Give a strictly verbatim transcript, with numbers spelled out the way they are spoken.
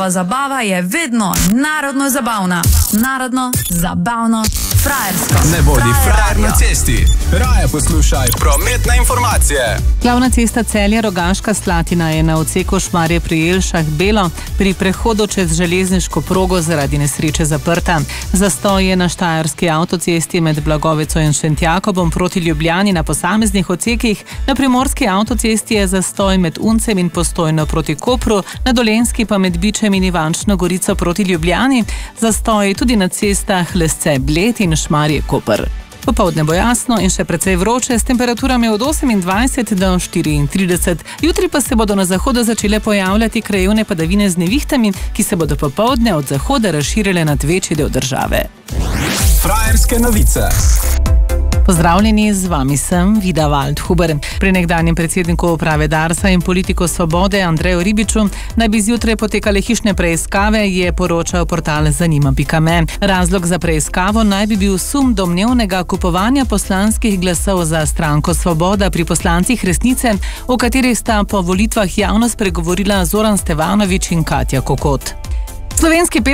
Prava zabava je vedno narodno zabavna. Narodno, zabavno, frajersko. Ne bodi frajer na cesti. Raje poslušaj prometne informacije. Glavna cesta Celje-Rogaška Slatina je na odseku Šmarje pri Jelšah Belo pri prehodu čez železniško progo zaradi nesreče zaprta. Zastoj je na štajerski avtocesti med Blagoveco in Šentjakobom proti Ljubljani na posameznih odsekih. Na primorski avtocesti je zastoj med Uncem in Postojno proti Kopru, na Dolenjski pa med Bičem in Ivančno Gorico proti Ljubljani. Zastoj tudi na cestah Lesce-Bled in Šmarje-Koper. Popoldne bo jasno in še precej vroče, s temperaturami od osemindvajset do štiriintrideset. Jutri pa se bodo na zahodu začele pojavljati krajevne padavine z nevihtami, ki se bodo popoldne od zahoda razširile nad večji del države. Frajerske novice. Pozdravljeni, z vami sem Vida Waldhuber. Pri nekdanjem predsedniku uprave Darsa in politiku Svobode Andreju Ribiču naj bi zjutraj potekale hišne preiskave, je poročal portal zanima pika me. Razlog za preiskavo naj bi bil sum domnevnega kupovanja poslanskih glasov za stranko Svoboda pri poslancih Resnice, o kateri sta po volitvah javno spregovorila Zoran Stevanović in Katja Kokot. Slovenski